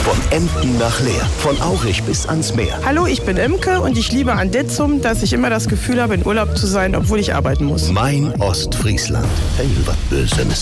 Von Emden nach Leer, von Aurich bis ans Meer. Hallo, ich bin Imke und ich liebe an Ditzum, dass ich immer das Gefühl habe, in Urlaub zu sein, obwohl ich arbeiten muss. Mein Ostfriesland. Hey, was Böses.